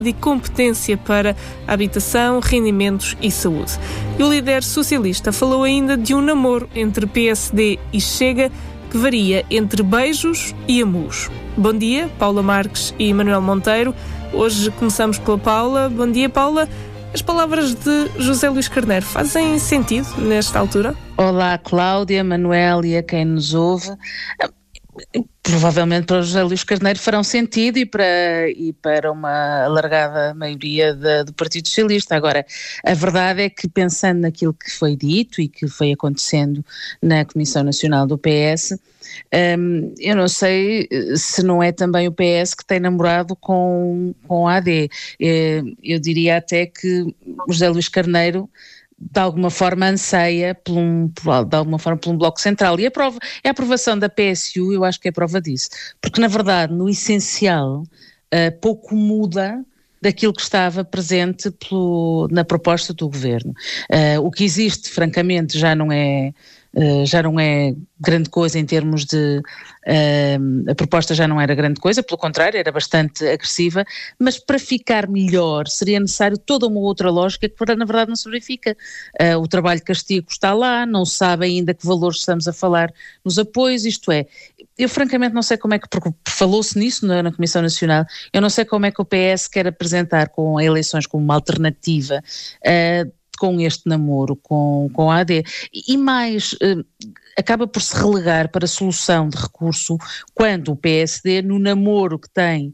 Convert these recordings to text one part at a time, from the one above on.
e competência para habitação, rendimentos e saúde. E o líder socialista falou ainda de um namoro entre PSD e Chega que varia entre beijos e amus. Bom dia, Paula Marques e Manuel Monteiro. Hoje começamos pela Paula. Bom dia, Paula. As palavras de José Luís Carneiro fazem sentido nesta altura? Olá, Cláudia, Manuel e a quem nos ouve. Provavelmente para o José Luís Carneiro farão sentido e para uma alargada maioria do Partido Socialista. Agora, a verdade é que, pensando naquilo que foi dito e que foi acontecendo na Comissão Nacional do PS, eu não sei se não é também o PS que tem namorado com a AD. Eu diria até que o José Luís Carneiro de alguma forma anseia por um bloco central, e a aprovação da PSU eu acho que é prova disso, porque na verdade no essencial pouco muda daquilo que estava presente na proposta do governo. O que existe francamente já não é grande coisa em termos de... a proposta já não era grande coisa, pelo contrário, era bastante agressiva, mas para ficar melhor seria necessário toda uma outra lógica que na verdade não se verifica. O trabalho de castigo está lá, não se sabe ainda que valores estamos a falar nos apoios, isto é, eu francamente não sei como é que, porque falou-se nisso na Comissão Nacional, eu não sei como é que o PS quer apresentar com eleições como uma alternativa com este namoro com a AD, e mais, acaba por se relegar para a solução de recurso quando o PSD, no namoro que tem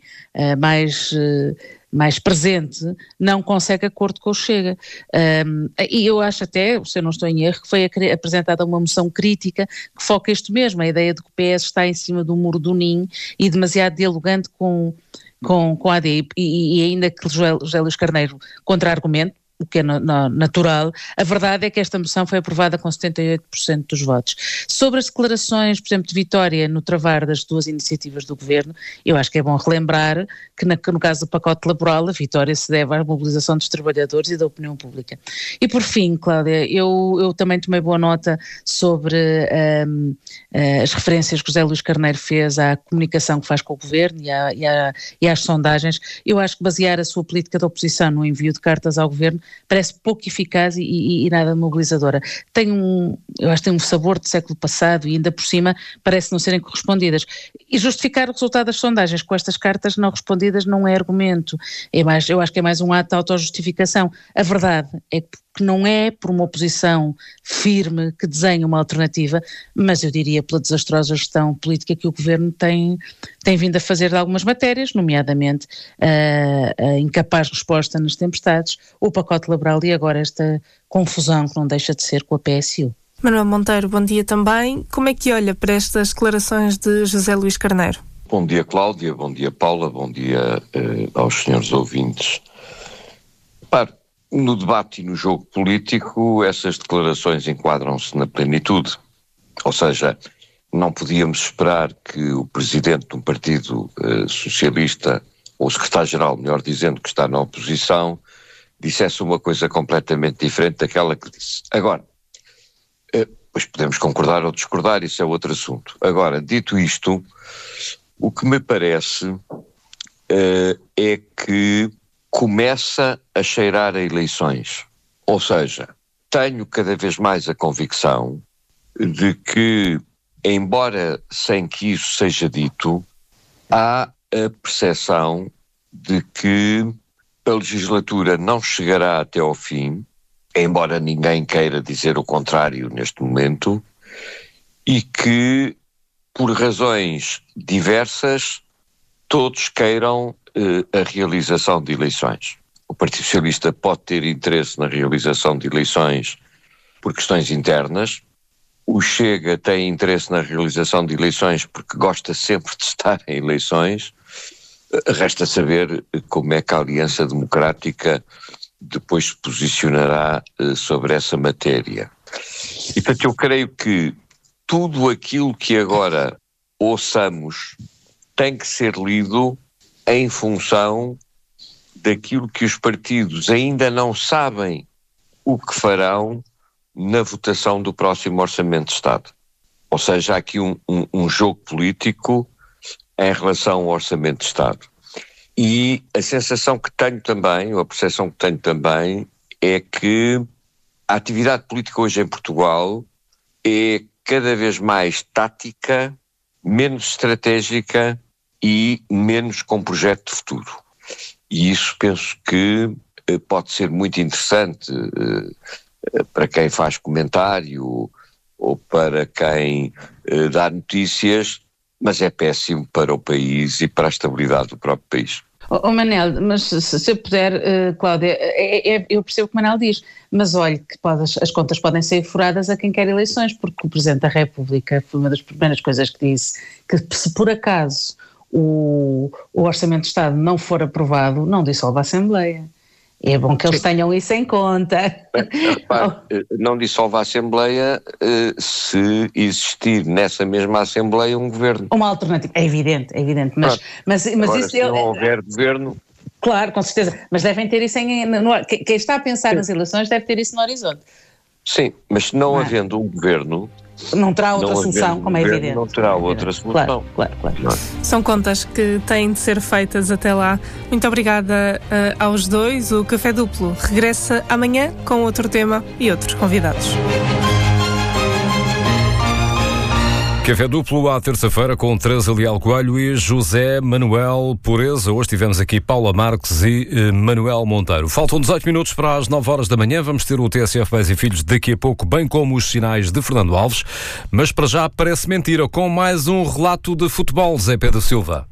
mais presente, não consegue acordo com o Chega. E eu acho até, se eu não estou em erro, que foi apresentada uma moção crítica que foca isto mesmo, a ideia de que o PS está em cima do muro do ninho e demasiado dialogante com a AD, e ainda que José Luís Carneiro contra-argumente, o que é natural, a verdade é que esta moção foi aprovada com 78% dos votos. Sobre as declarações, por exemplo, de Vitória no travar das duas iniciativas do Governo, eu acho que é bom relembrar que no caso do pacote laboral, a vitória se deve à mobilização dos trabalhadores e da opinião pública. E por fim, Cláudia, eu também tomei boa nota sobre as referências que José Luís Carneiro fez à comunicação que faz com o Governo e às sondagens. Eu acho que basear a sua política de oposição no envio de cartas ao Governo parece pouco eficaz e nada mobilizadora. Eu acho que tem um sabor de século passado e ainda por cima parece não serem correspondidas. E justificar o resultado das sondagens com estas cartas não respondidas não é argumento. Eu acho que é mais um ato de autojustificação. A verdade é que não é por uma oposição firme que desenha uma alternativa, mas eu diria pela desastrosa gestão política que o Governo tem vindo a fazer de algumas matérias, nomeadamente a incapaz resposta nas tempestades, o pacote laboral e agora esta confusão que não deixa de ser com a PSU. Manuel Monteiro, bom dia também. Como é que olha para estas declarações de José Luís Carneiro? Bom dia, Cláudia, bom dia, Paula, bom dia aos senhores ouvintes. No debate e no jogo político, essas declarações enquadram-se na plenitude. Ou seja, não podíamos esperar que o presidente de um partido socialista, ou o secretário-geral, melhor dizendo, que está na oposição, dissesse uma coisa completamente diferente daquela que disse. Agora, pois podemos concordar ou discordar, isso é outro assunto. Agora, dito isto, o que me parece é que começa a cheirar a eleições. Ou seja, tenho cada vez mais a convicção de que, embora sem que isso seja dito, há a percepção de que a legislatura não chegará até ao fim, embora ninguém queira dizer o contrário neste momento, e que, por razões diversas, todos queiram a realização de eleições. O Partido Socialista pode ter interesse na realização de eleições por questões internas, o Chega tem interesse na realização de eleições porque gosta sempre de estar em eleições. Resta saber como é que a Aliança Democrática depois se posicionará sobre essa matéria. E portanto eu creio que tudo aquilo que agora ouçamos tem que ser lido em função daquilo que os partidos ainda não sabem o que farão na votação do próximo Orçamento de Estado. Ou seja, há aqui um jogo político em relação ao Orçamento de Estado. E a sensação que tenho também, ou a percepção que tenho também, é que a atividade política hoje em Portugal é cada vez mais tática, menos estratégica e menos com projeto de futuro. E isso penso que pode ser muito interessante para quem faz comentário ou para quem dá notícias, mas é péssimo para o país e para a estabilidade do próprio país. Manel, mas se eu puder, Cláudia, eu percebo o que o Manel diz, mas olhe que as contas podem ser furadas a quem quer eleições, porque o Presidente da República foi uma das primeiras coisas que disse, que se por acaso o Orçamento de Estado não for aprovado, não dissolve a Assembleia. É bom que eles tenham isso em conta. Repare, não dissolve a Assembleia se existir nessa mesma Assembleia um governo. Uma alternativa, é evidente, mas agora, isso... se não houver governo... Claro, com certeza, mas devem ter isso quem está a pensar nas eleições deve ter isso no horizonte. Sim, mas se não havendo um governo... Não terá outra solução, como é evidente. Não terá outra solução. Claro. São contas que têm de ser feitas até lá. Muito obrigada aos dois. O Café Duplo regressa amanhã com outro tema e outros convidados. Café Duplo à terça-feira com Teresa Leal Coelho e José Manuel Pureza. Hoje tivemos aqui Paula Marques e Manuel Monteiro. Faltam 18 minutos para as 9 horas da manhã. Vamos ter o TSF Pais e Filhos daqui a pouco, bem como os sinais de Fernando Alves. Mas para já parece mentira, com mais um relato de futebol, Zé Pedro Silva.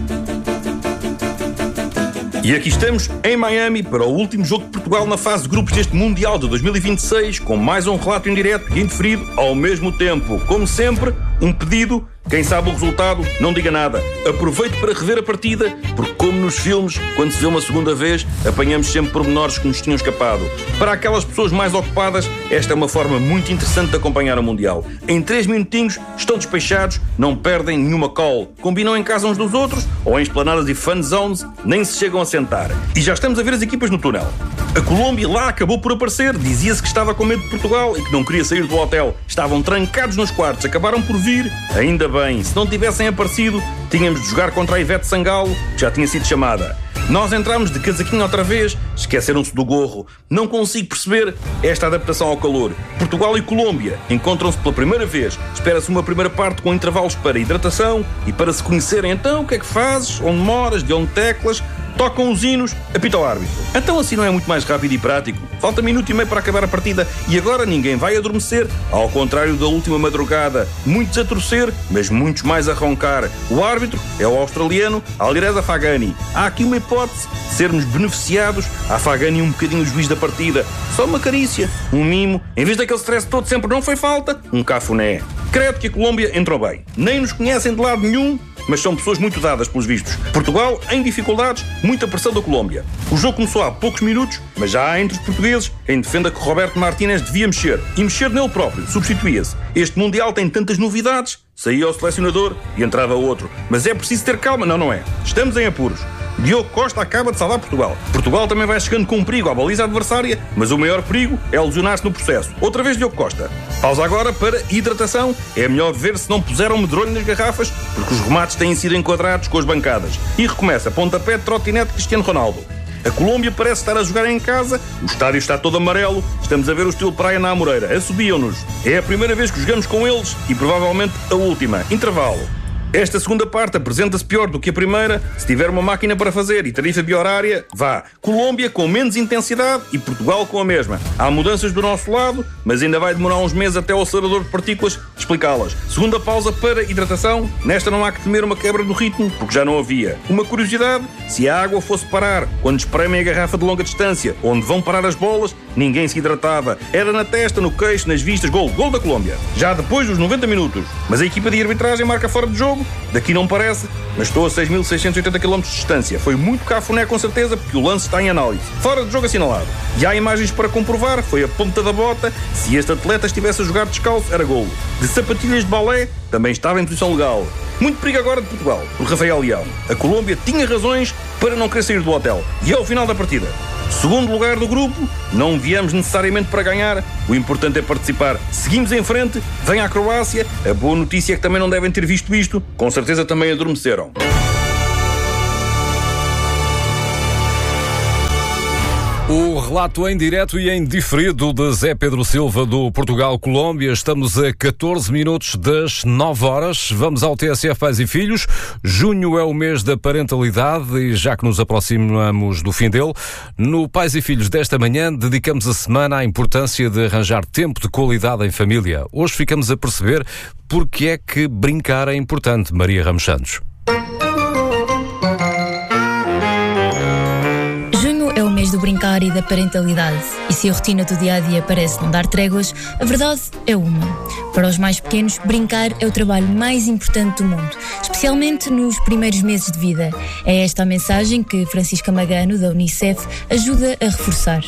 E aqui estamos em Miami para o último jogo de Portugal na fase de grupos deste Mundial de 2026, com mais um relato em direto e indiferido ao mesmo tempo. Como sempre, um pedido: quem sabe o resultado, não diga nada. Aproveite para rever a partida, porque como nos filmes, quando se vê uma segunda vez, apanhamos sempre pormenores que nos tinham escapado. Para aquelas pessoas mais ocupadas, esta é uma forma muito interessante de acompanhar o Mundial. Em 3 minutinhos, estão despechados, não perdem nenhuma call. Combinam em casa uns dos outros, ou em esplanadas e fan zones, nem se chegam a sentar. E já estamos a ver as equipas no túnel. A Colômbia lá acabou por aparecer, dizia-se que estava com medo de Portugal e que não queria sair do hotel. Estavam trancados nos quartos, acabaram por vir, ainda bem, se não tivessem aparecido, tínhamos de jogar contra a Ivete Sangalo, que já tinha sido chamada. Nós entramos de casaquinho outra vez, esqueceram-se do gorro. Não consigo perceber esta adaptação ao calor. Portugal e Colômbia encontram-se pela primeira vez. Espera-se uma primeira parte com intervalos para hidratação e para se conhecerem. Então, o que é que fazes? Onde moras? De onde teclas? Tocam os hinos, apita o árbitro. Então assim não é muito mais rápido e prático? Falta 1 minuto e meio para acabar a partida e agora ninguém vai adormecer, ao contrário da última madrugada. Muitos a torcer, mas muitos mais a roncar. O árbitro é o australiano Alireza Afghani. Há aqui uma hipótese de sermos beneficiados. A Afghani um bocadinho o juiz da partida. Só uma carícia, um mimo. Em vez daquele stress todo sempre não foi falta, um cafuné. Credo que a Colômbia entrou bem. Nem nos conhecem de lado nenhum, mas são pessoas muito dadas pelos vistos. Portugal, em dificuldades, muita pressão da Colômbia. O jogo começou há poucos minutos, mas já há entre os portugueses quem defenda que Roberto Martínez devia mexer. E mexer nele próprio, substituía-se. Este Mundial tem tantas novidades, saía o selecionador e entrava outro. Mas é preciso ter calma, não é? Estamos em apuros. Diogo Costa acaba de salvar Portugal. Portugal também vai chegando com um perigo à baliza adversária, mas o maior perigo é lesionar-se no processo. Outra vez Diogo Costa. Pausa agora para hidratação. É melhor ver se não puseram medronho nas garrafas, porque os remates têm sido enquadrados com as bancadas. E recomeça pontapé de trotinete Cristiano Ronaldo. A Colômbia parece estar a jogar em casa, o estádio está todo amarelo, estamos a ver o estilo praia na Amoreira. Assobiam-nos. É a primeira vez que jogamos com eles e provavelmente a última. Intervalo. Esta segunda parte apresenta-se pior do que a primeira. Se tiver uma máquina para fazer e tarifa biorária, vá. Colômbia com menos intensidade e Portugal com a mesma. Há mudanças do nosso lado, mas ainda vai demorar uns meses até o acelerador de partículas explicá-las. Segunda pausa para hidratação. Nesta não há que temer uma quebra do ritmo, porque já não havia. Uma curiosidade, se a água fosse parar quando espremem a garrafa de longa distância, onde vão parar as bolas, ninguém se hidratava. Era na testa, no queixo, nas vistas. Gol da Colômbia. Já depois dos 90 minutos. Mas a equipa de arbitragem marca fora de jogo. Daqui não parece, mas estou a 6.680 km de distância. Foi muito cafuné com certeza, porque o lance está em análise. Fora de jogo assinalado. E há imagens para comprovar, foi a ponta da bota. Se este atleta estivesse a jogar descalço, era golo. De sapatilhas de balé, também estava em posição legal. Muito perigo agora de Portugal, por Rafael Leão. A Colômbia tinha razões para não querer sair do hotel. E é o final da partida. Segundo lugar do grupo, não viemos necessariamente para ganhar, o importante é participar. Seguimos em frente, vem a Croácia, a boa notícia é que também não devem ter visto isto, com certeza também adormeceram. O relato em direto e em diferido de Zé Pedro Silva do Portugal-Colômbia. Estamos a 14 minutos das 9 horas. Vamos ao TSF Pais e Filhos. Junho é o mês da parentalidade e já que nos aproximamos do fim dele, no Pais e Filhos desta manhã dedicamos a semana à importância de arranjar tempo de qualidade em família. Hoje ficamos a perceber porque é que brincar é importante. Maria Ramos Santos. É o mês do brincar e da parentalidade. E se a rotina do dia-a-dia parece não dar tréguas, a verdade é uma. Para os mais pequenos, brincar é o trabalho mais importante do mundo, especialmente nos primeiros meses de vida. É esta a mensagem que Francisca Magano, da Unicef, ajuda a reforçar.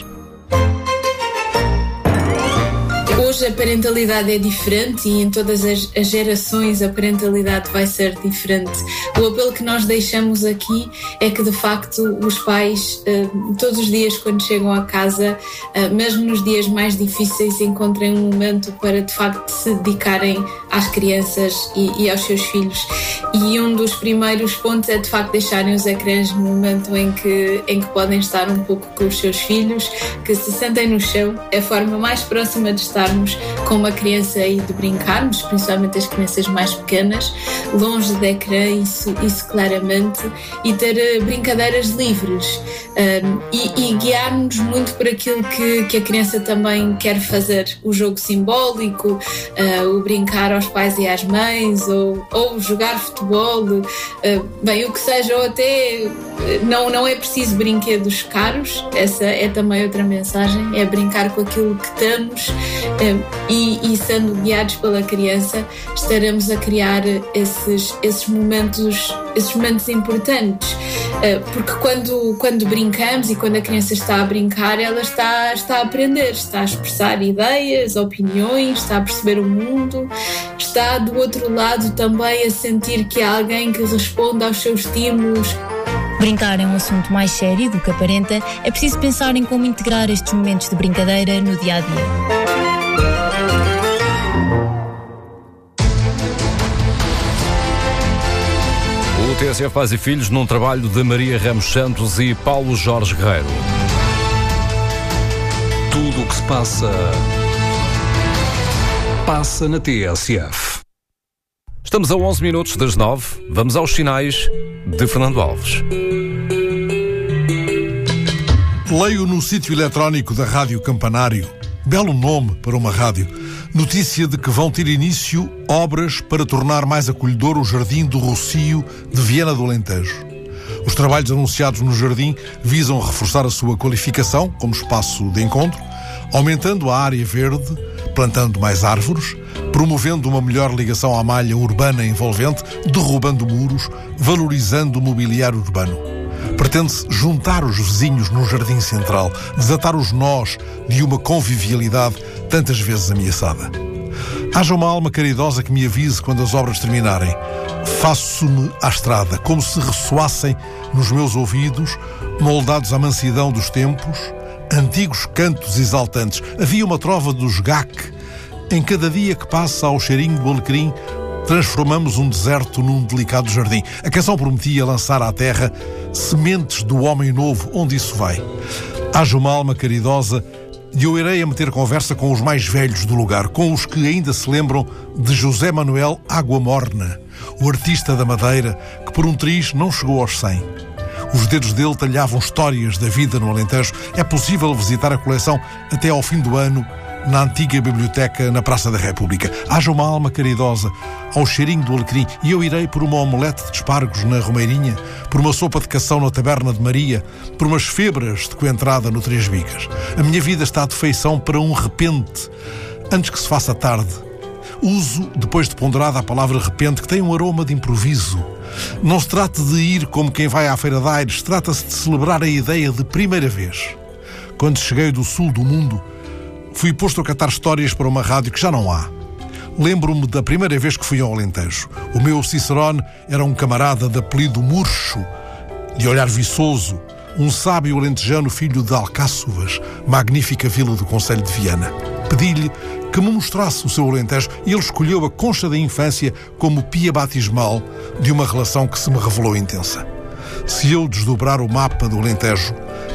Hoje a parentalidade é diferente e em todas as gerações a parentalidade vai ser diferente. O apelo que nós deixamos aqui é que de facto os pais todos os dias quando chegam a casa, mesmo nos dias mais difíceis, encontrem um momento para de facto se dedicarem às crianças e aos seus filhos. E um dos primeiros pontos é de facto deixarem os ecrãs no momento em que podem estar um pouco com os seus filhos, que se sentem no chão. É a forma mais próxima de estarmos com uma criança e de brincarmos, principalmente as crianças mais pequenas, longe de ecrã, isso claramente, e ter brincadeiras livres e guiar-nos muito por aquilo que a criança também quer fazer, o jogo simbólico, o brincar aos pais e às mães, ou jogar futebol, bem, o que seja, ou até não é preciso brinquedos caros. Essa é também outra mensagem, é brincar com aquilo que temos, e sendo guiados pela criança estaremos a criar esses momentos importantes, porque quando brincamos e quando a criança está a brincar, ela está a aprender, está a expressar ideias, opiniões, está a perceber o mundo, está do outro lado também a sentir que há alguém que responde aos seus estímulos. Brincar é um assunto mais sério do que aparenta. É preciso pensar em como integrar estes momentos de brincadeira no dia-a-dia. O TSF Pais e Filhos num trabalho de Maria Ramos Santos e Paulo Jorge Guerreiro. Tudo o que se passa na TSF. Estamos a 11 minutos das 9. Vamos aos sinais de Fernando Alves. Leio no sítio eletrónico da Rádio Campanário, belo nome para uma rádio, notícia de que vão ter início obras para tornar mais acolhedor o Jardim do Rocio de Viana do Alentejo. Os trabalhos anunciados no jardim visam reforçar a sua qualificação como espaço de encontro, aumentando a área verde, plantando mais árvores, promovendo uma melhor ligação à malha urbana envolvente, derrubando muros, valorizando o mobiliário urbano. Pretende-se juntar os vizinhos no jardim central, desatar os nós de uma convivialidade tantas vezes ameaçada. Haja uma alma caridosa que me avise quando as obras terminarem. Faço-me à estrada, como se ressoassem nos meus ouvidos, moldados à mansidão dos tempos, antigos cantos exaltantes. Havia uma trova dos GAC. Em cada dia que passa ao cheirinho do alecrim, transformamos um deserto num delicado jardim. A canção prometia lançar à terra sementes do homem novo. Onde isso vai? Haja uma alma caridosa e eu irei a meter conversa com os mais velhos do lugar, com os que ainda se lembram de José Manuel Água Morna, o artista da Madeira que por um triz não chegou aos 100. Os dedos dele talhavam histórias da vida no Alentejo. É possível visitar a coleção até ao fim do ano na antiga biblioteca na Praça da República. Haja uma alma caridosa ao cheirinho do alecrim e eu irei por uma omelete de espargos na Romeirinha, por uma sopa de cação na Taberna de Maria, por umas febras de coentrada no Três Bigas. A minha vida está de feição para um repente, antes que se faça tarde. Uso, depois de ponderada, a palavra repente, que tem um aroma de improviso. Não se trata de ir como quem vai à Feira de Aires, trata-se de celebrar a ideia de primeira vez. Quando cheguei do sul do mundo, fui posto a catar histórias para uma rádio que já não há. Lembro-me da primeira vez que fui ao Alentejo. O meu Cicerone era um camarada de apelido Murcho, de olhar viçoso, um sábio alentejano filho de Alcáçovas, magnífica vila do concelho de Viana. Pedi-lhe que me mostrasse o seu Alentejo e ele escolheu a concha da infância como pia batismal de uma relação que se me revelou intensa. Se eu desdobrar o mapa do Alentejo,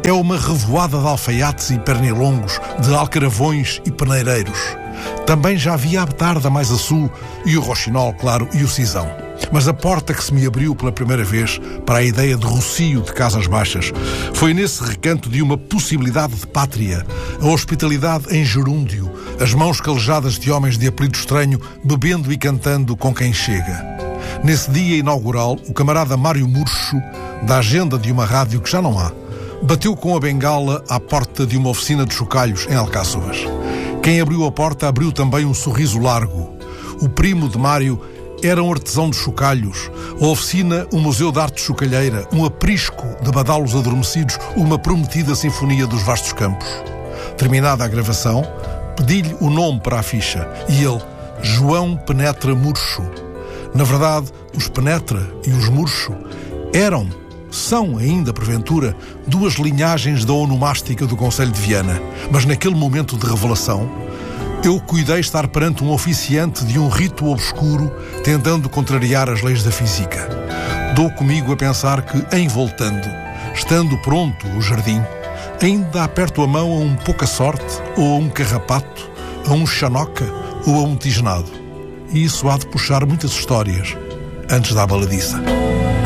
É uma revoada de alfaiates e pernilongos, de alcaravões e peneireiros. Também já havia a betarda mais a sul e o roxinol, claro, e o cisão. Mas a porta que se me abriu pela primeira vez para a ideia de Rocio de Casas Baixas foi nesse recanto de uma possibilidade de pátria, a hospitalidade em gerúndio, as mãos calejadas de homens de apelido estranho, bebendo e cantando com quem chega. Nesse dia inaugural, o camarada Mário Murcho, da agenda de uma rádio que já não há, bateu com a bengala à porta de uma oficina de chocalhos em Alcáçovas. Quem abriu a porta abriu também um sorriso largo. O primo de Mário era um artesão de chocalhos, a oficina um museu de arte chocalheira, um aprisco de badalos adormecidos, uma prometida sinfonia dos vastos campos. Terminada a gravação, pedi-lhe o nome para a ficha e ele, João Penetra Murcho. Na verdade, os Penetra e os Murcho são ainda, porventura, duas linhagens da onomástica do Conselho de Viana, mas naquele momento de revelação, eu cuidei estar perante um oficiante de um rito obscuro, tentando contrariar as leis da física. Dou comigo a pensar que, em voltando, estando pronto o jardim, ainda aperto a mão a um pouca sorte, ou a um carrapato, a um xanoca ou a um tisnado. E isso há de puxar muitas histórias antes da baladiça.